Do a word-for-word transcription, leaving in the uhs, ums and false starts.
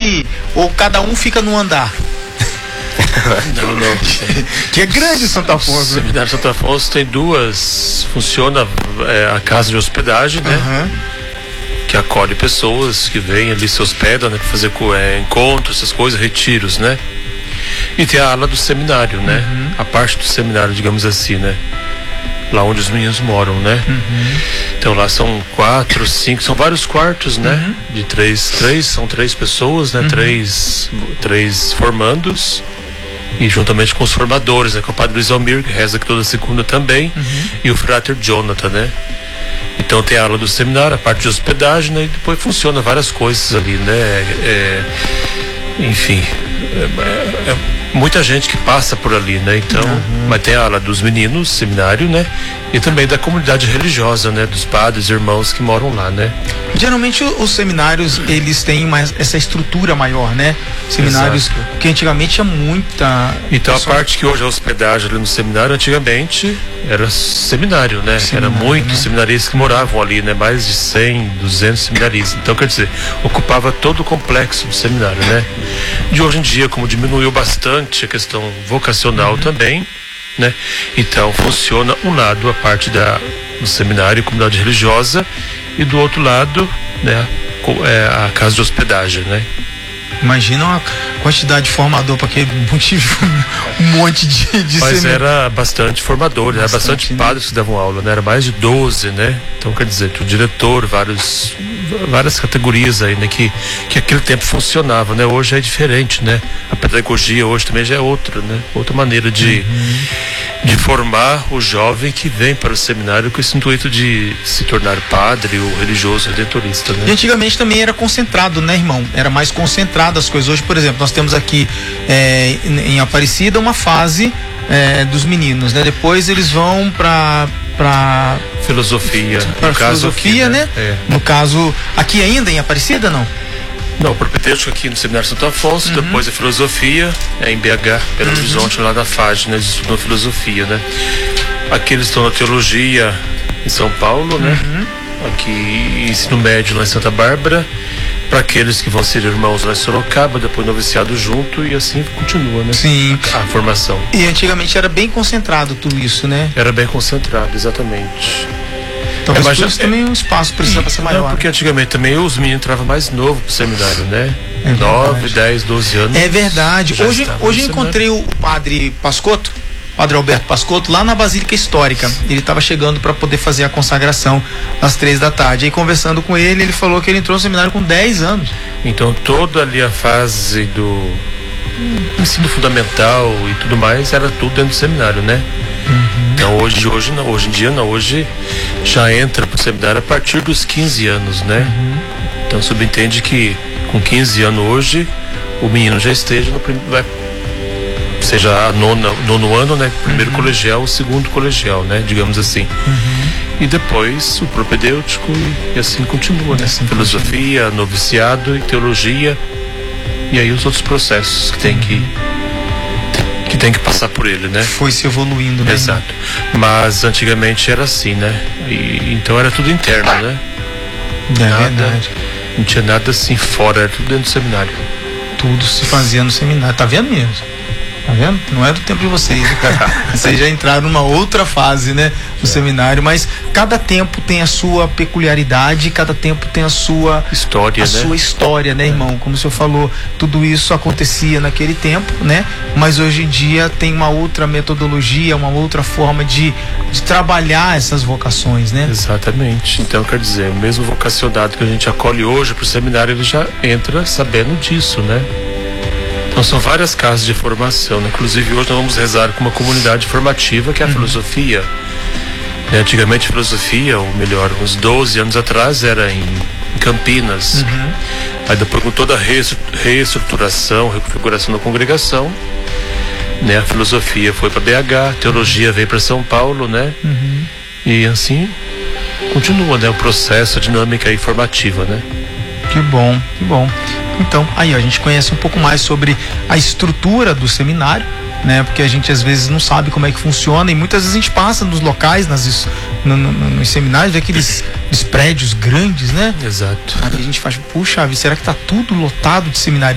divide ou cada um fica num andar? Não, não. Que é grande Santo Afonso. O Seminário Santo Afonso tem duas. Funciona é, a casa de hospedagem, né? Uhum. Que acolhe pessoas que vêm ali, se hospedam, né? Pra fazer é, encontros, essas coisas, retiros, né? E tem a ala do seminário, né? Uhum. A parte do seminário, digamos assim, né? Lá onde os meninos moram, né? Uhum. Então lá são quatro, cinco, são vários quartos, né? Uhum. De três, três, são três pessoas, né? Uhum. Três, três formandos. E juntamente com os formadores, né? Com o padre Luiz Almir, que reza aqui toda segunda também. Uhum. E o frater Jonathan, né? Então tem a aula do seminário, a parte de hospedagem, né? E depois funciona várias coisas ali, né? É, enfim, é, é muita gente que passa por ali, né? Então, uhum. Mas tem a aula dos meninos, seminário, né? E também da comunidade religiosa, né? Dos padres, irmãos que moram lá, né? Geralmente os seminários, eles têm mais essa estrutura maior, né? Seminários. Exato. Que antigamente tinha muita... Então pessoa... a parte que hoje é hospedagem ali no seminário, antigamente era seminário, né? Seminário, era muitos, né? Seminaristas que moravam ali, né? Mais de cem, duzentos seminaristas. Então, quer dizer, ocupava todo o complexo do seminário, né? De hoje em dia, como diminuiu bastante a questão vocacional, uhum. também, né? Então funciona um lado a parte da, do seminário, comunidade religiosa, e do outro lado, né, é a casa de hospedagem, né? Imagina uma quantidade de formador para aquele um monte de, de Mas seminário. Era bastante formador, bastante, era bastante, né? Padres que davam aula, né? Era mais de doze, né? Então, quer dizer, o diretor, vários, várias categorias aí, né? Que, que aquele tempo funcionava, né? Hoje é diferente, né? A pedagogia hoje também já é outra, né? Outra maneira de, uhum. de formar o jovem que vem para o seminário com esse intuito de se tornar padre ou religioso redentorista, né? E antigamente também era concentrado, né, irmão? Era mais concentrado as coisas. Hoje, por exemplo, nós temos aqui é, em Aparecida uma fase é, dos meninos, né? Depois eles vão para para filosofia, para filosofia, aqui, né? né? É. No caso, aqui ainda em Aparecida, não? Não, propedêutico aqui no Seminário Santo Afonso, uhum. Depois a filosofia, é em B H, Belo uhum. Horizonte, lá na F A G, né? Eles estudam filosofia, né? Aqui eles estão na teologia em São Paulo, né? Uhum. Aqui ensino médio lá em Santa Bárbara, para aqueles que vão ser irmãos lá em Sorocaba, depois noviciado junto, e assim continua, né? Sim. A, a formação. E antigamente era bem concentrado tudo isso, né? Era bem concentrado, exatamente. Talvez é, por isso é, também o espaço precisava ser maior. Não, porque antigamente também os meninos entravam mais novo pro seminário, né? É nove, dez, doze anos. É verdade. Hoje, hoje eu encontrei o padre Pascotto, Padre Alberto Pascotto, lá na Basílica Histórica. Ele estava chegando para poder fazer a consagração às três da tarde. Aí, conversando com ele, ele falou que ele entrou no seminário com dez anos. Então, toda ali a fase do ensino fundamental e tudo mais era tudo dentro do seminário, né? Uhum. Então, hoje, hoje não, hoje em dia não. Hoje já entra pro seminário a partir dos quinze anos, né? Uhum. Então, subentende que com quinze anos hoje, o menino já esteja no primeiro. Vai, seja a nona, nono ano, né? Primeiro uhum. colegial, o segundo colegial, né? Digamos assim. Uhum. E depois o propedêutico e, e assim continua, né? Assim filosofia, continua. Noviciado e teologia. E aí os outros processos que tem uhum. que que tem que passar por ele, né? Foi se evoluindo, né? Exato. Mas antigamente era assim, né? E, então era tudo interno, né? É nada, verdade. Não tinha nada assim fora, era tudo dentro do seminário. Tudo se fazia no seminário. Tá vendo mesmo? Tá vendo? Não é do tempo de vocês. Vocês já entraram numa outra fase, né? Do é. seminário, mas cada tempo tem a sua peculiaridade, cada tempo tem a sua história, a né? sua história, né, irmão? Como o senhor falou, tudo isso acontecia naquele tempo, né? Mas hoje em dia tem uma outra metodologia, uma outra forma de, de trabalhar essas vocações, né? Exatamente. Então, quer dizer, o mesmo vocacionado que a gente acolhe hoje pro seminário, ele já entra sabendo disso, né? Então são várias casas de formação, né? Inclusive hoje nós vamos rezar com uma comunidade formativa que é a uhum. filosofia. Né? Antigamente a filosofia, ou melhor, uns doze anos atrás era em Campinas. Uhum. Aí depois com toda a reestruturação, reconfiguração da congregação, né? A filosofia foi para B H, a teologia veio para São Paulo, né? Uhum. E assim continua, né? O processo, a dinâmica aí formativa, né? Que bom, que bom. Então, aí ó, a gente conhece um pouco mais sobre a estrutura do seminário, né? Porque a gente às vezes não sabe como é que funciona e muitas vezes a gente passa nos locais, nas, no, no, nos seminários, vê aqueles, aqueles prédios grandes, né? Exato. Aí a gente faz, puxa, será que tá tudo lotado de seminário?